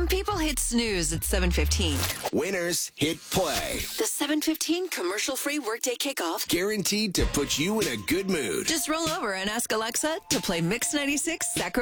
Some people hit snooze at 7:15. Winners hit play. The 7:15 commercial-free workday kickoff. Guaranteed to put you in a good mood. Just roll over and ask Alexa to play Mix 96 Sacramento.